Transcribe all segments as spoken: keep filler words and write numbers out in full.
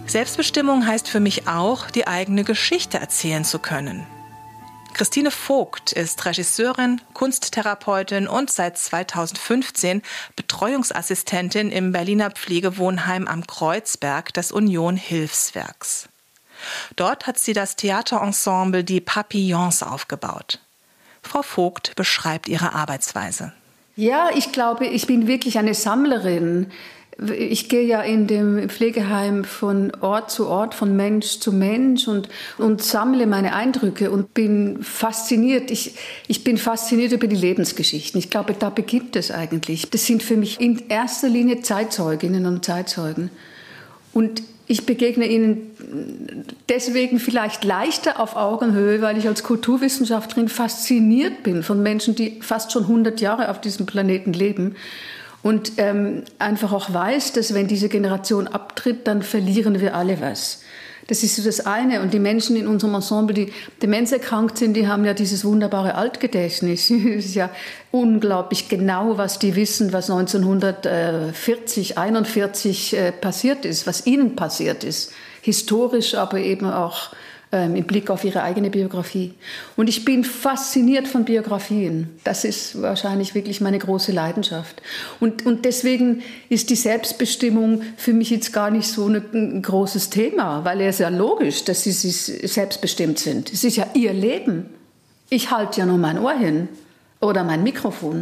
Selbstbestimmung heißt für mich auch, die eigene Geschichte erzählen zu können. Christine Vogt ist Regisseurin, Kunsttherapeutin und seit zweitausendfünfzehn Betreuungsassistentin im Berliner Pflegewohnheim am Kreuzberg des Union Hilfswerks. Dort hat sie das Theaterensemble Die Papillons aufgebaut. Frau Vogt beschreibt ihre Arbeitsweise. Ja, ich glaube, ich bin wirklich eine Sammlerin. Ich gehe ja in dem Pflegeheim von Ort zu Ort, von Mensch zu Mensch und, und sammle meine Eindrücke und bin fasziniert. Ich, ich bin fasziniert über die Lebensgeschichten. Ich glaube, da beginnt es eigentlich. Das sind für mich in erster Linie Zeitzeuginnen und Zeitzeugen. Und ich begegne ihnen deswegen vielleicht leichter auf Augenhöhe, weil ich als Kulturwissenschaftlerin fasziniert bin von Menschen, die fast schon hundert Jahre auf diesem Planeten leben. Und ähm, einfach auch weiß, dass wenn diese Generation abtritt, dann verlieren wir alle was. Das ist so das eine. Und die Menschen in unserem Ensemble, die demenzerkrankt sind, die haben ja dieses wunderbare Altgedächtnis. Es ist ja unglaublich genau, was die wissen, was neunzehnhundertvierzig, einundvierzig äh, passiert ist, was ihnen passiert ist. Historisch, aber eben auch ähm, im Blick auf ihre eigene Biografie. Und ich bin fasziniert von Biografien. Das ist wahrscheinlich wirklich meine große Leidenschaft. Und, und deswegen ist die Selbstbestimmung für mich jetzt gar nicht so eine, ein großes Thema, weil es ja logisch, dass sie, sie selbstbestimmt sind. Es ist ja ihr Leben. Ich halte ja nur mein Ohr hin oder mein Mikrofon.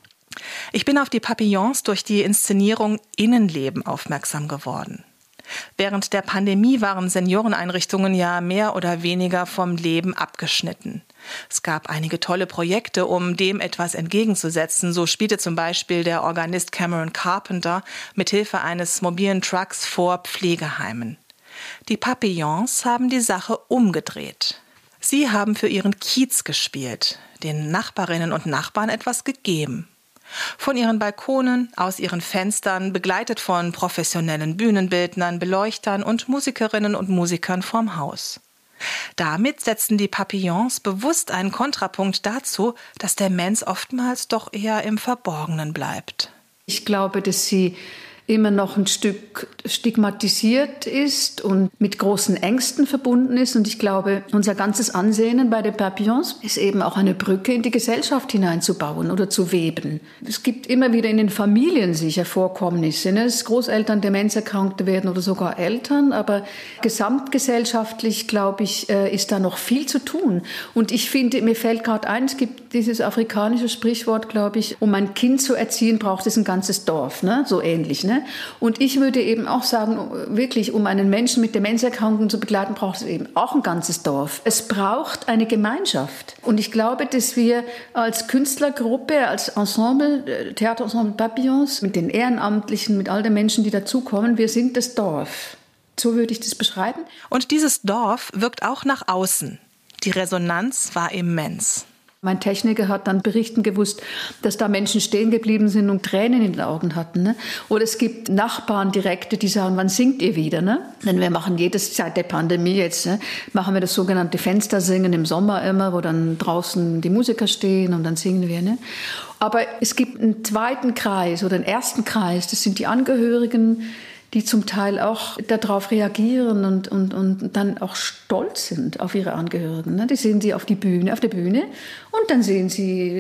Ich bin auf die Papillons durch die Inszenierung Innenleben aufmerksam geworden. Während der Pandemie waren Senioreneinrichtungen ja mehr oder weniger vom Leben abgeschnitten. Es gab einige tolle Projekte, um dem etwas entgegenzusetzen. So spielte zum Beispiel der Organist Cameron Carpenter mithilfe eines mobilen Trucks vor Pflegeheimen. Die Papillons haben die Sache umgedreht. Sie haben für ihren Kiez gespielt, den Nachbarinnen und Nachbarn etwas gegeben. Von ihren Balkonen, aus ihren Fenstern, begleitet von professionellen Bühnenbildnern, Beleuchtern und Musikerinnen und Musikern vorm Haus. Damit setzen die Papillons bewusst einen Kontrapunkt dazu, dass der Mensch oftmals doch eher im Verborgenen bleibt. Ich glaube, dass sie immer noch ein Stück stigmatisiert ist und mit großen Ängsten verbunden ist. Und ich glaube, unser ganzes Ansehen bei den Papillons ist eben auch eine Brücke in die Gesellschaft hineinzubauen oder zu weben. Es gibt immer wieder in den Familien sicher Vorkommnisse, ne? Dass Großeltern Demenzerkrankte werden oder sogar Eltern. Aber gesamtgesellschaftlich, glaube ich, ist da noch viel zu tun. Und ich finde, mir fällt gerade ein, es gibt dieses afrikanische Sprichwort, glaube ich, um ein Kind zu erziehen, braucht es ein ganzes Dorf, ne? So ähnlich, ne? Und ich würde eben auch sagen, wirklich, um einen Menschen mit Demenzerkrankungen zu begleiten, braucht es eben auch ein ganzes Dorf. Es braucht eine Gemeinschaft. Und ich glaube, dass wir als Künstlergruppe, als Ensemble, Theaterensemble Papillons, mit den Ehrenamtlichen, mit all den Menschen, die dazukommen, wir sind das Dorf. So würde ich das beschreiben. Und dieses Dorf wirkt auch nach außen. Die Resonanz war immens. Mein Techniker hat dann berichten gewusst, dass da Menschen stehen geblieben sind und Tränen in den Augen hatten. Ne? Oder es gibt Nachbarn direkte, die sagen, wann singt ihr wieder? Ne? Denn wir machen jedes, seit der Pandemie jetzt, ne, machen wir das sogenannte Fenstersingen im Sommer immer, wo dann draußen die Musiker stehen und dann singen wir. Ne? Aber es gibt einen zweiten Kreis oder einen ersten Kreis, das sind die Angehörigen, die zum Teil auch darauf reagieren und, und, und dann auch stolz sind auf ihre Angehörigen. Die sehen sie auf die Bühne, auf der Bühne und dann sehen sie